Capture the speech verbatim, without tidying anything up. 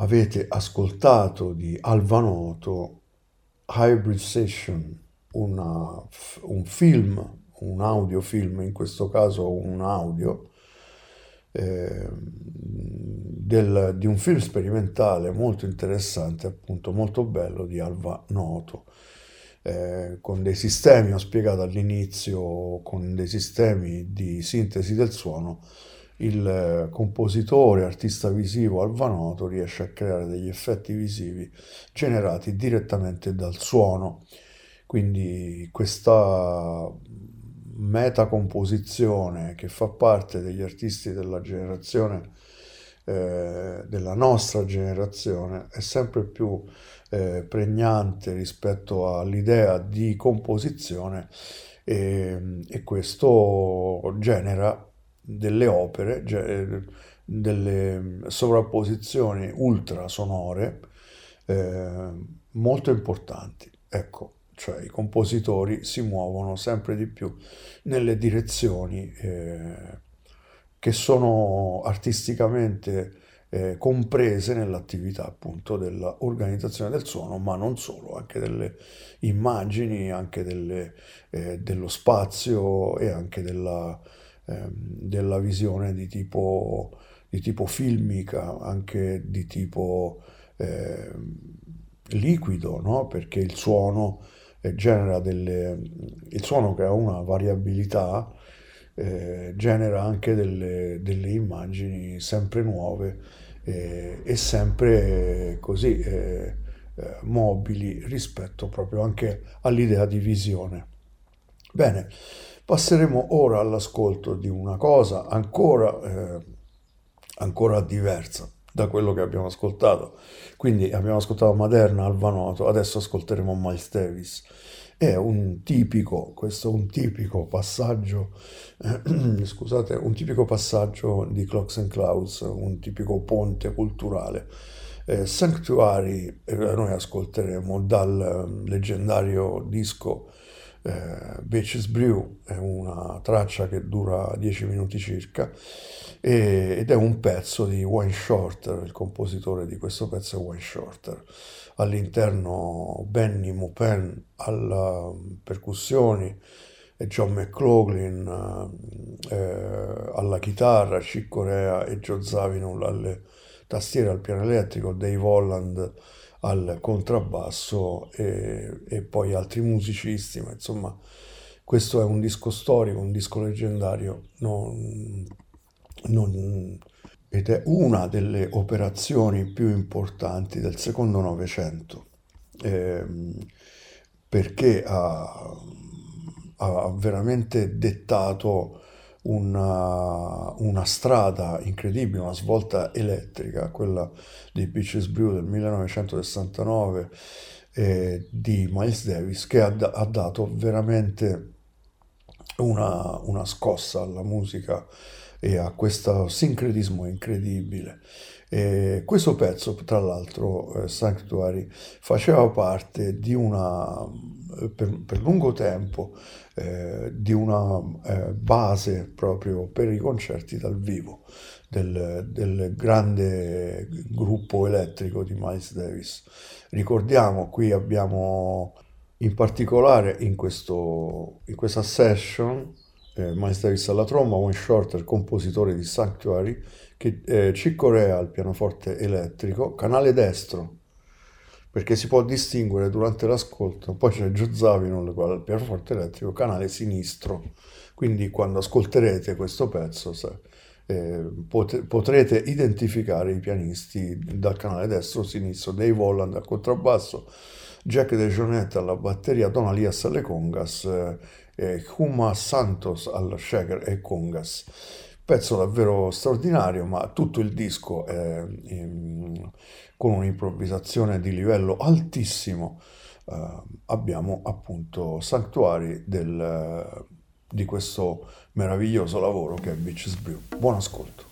avete ascoltato di Alvanoto Hybrid Session, una- un film, un audiofilm, in questo caso un audio, eh, del- di un film sperimentale molto interessante, appunto molto bello, di Alva Noto, eh, con dei sistemi, ho spiegato all'inizio, con dei sistemi di sintesi del suono. Il eh, compositore, artista visivo Alva Noto riesce a creare degli effetti visivi generati direttamente dal suono. Quindi questa metacomposizione che fa parte degli artisti della generazione, eh, della nostra generazione, è sempre più eh, pregnante rispetto all'idea di composizione e, e questo genera delle opere, ge- delle sovrapposizioni ultrasonore eh, molto importanti. Ecco, cioè i compositori si muovono sempre di più nelle direzioni eh, che sono artisticamente eh, comprese nell'attività appunto dell'organizzazione del suono, ma non solo, anche delle immagini, anche delle, eh, dello spazio e anche della, ehm, della visione di tipo, di tipo filmica, anche di tipo ehm, liquido, no? Perché il suono eh, genera delle, il suono che ha una variabilità eh, genera anche delle, delle immagini sempre nuove eh, e sempre così eh, eh, mobili rispetto proprio anche all'idea di visione. Bene, passeremo ora all'ascolto di una cosa ancora, eh, ancora diversa da quello che abbiamo ascoltato. Quindi abbiamo ascoltato Maderna, Alvanoto, adesso ascolteremo Miles Davis. È un tipico, questo è un tipico passaggio, eh, scusate, un tipico passaggio di Clocks and Clouds, un tipico ponte culturale. Eh, Sanctuary, eh, noi ascolteremo dal eh, leggendario disco eh, Bitches Brew, è una traccia che dura dieci minuti circa e- ed è un pezzo di Wayne Shorter, il compositore di questo pezzo è Wayne Shorter. All'interno Benny Maupin alla percussioni e John McLaughlin eh, eh, alla chitarra, Chick Corea e Joe Zawinul alle tastiere al piano elettrico, Dave Holland al contrabbasso e, e poi altri musicisti, ma insomma questo è un disco storico, un disco leggendario, non- non- ed è una delle operazioni più importanti del secondo Novecento, ehm, perché ha, ha veramente dettato una, una strada incredibile, una svolta elettrica, quella di Beaches Brew del millenovecentosessantanove eh, di Miles Davis, che ha, da- ha dato veramente una, una scossa alla musica e a questo sincretismo incredibile. E questo pezzo, tra l'altro, eh, Sanctuary, faceva parte di una, eh, per, per lungo tempo, eh, di una eh, base proprio per i concerti dal vivo del, del grande gruppo elettrico di Miles Davis. Ricordiamo, qui abbiamo in particolare in, questo, in questa session eh, Miles Davis alla tromba, Wayne Shorter, compositore di Sanctuary, che, eh, Chick Corea al pianoforte elettrico, canale destro, perché si può distinguere durante l'ascolto, poi c'è Joe Zawinul al pianoforte elettrico, canale sinistro, quindi quando ascolterete questo pezzo sa- eh, pot- potrete identificare i pianisti dal canale destro o sinistro, Dave Holland al contrabbasso, Jack DeJohnette alla batteria, Don Alias alle congas, eh, e Huma Santos al shaker e congas. Pezzo davvero straordinario, ma tutto il disco è in- con un'improvvisazione di livello altissimo. Eh, abbiamo appunto Sanctuary del, di questo meraviglioso lavoro che è Beaches Brew. Buon ascolto.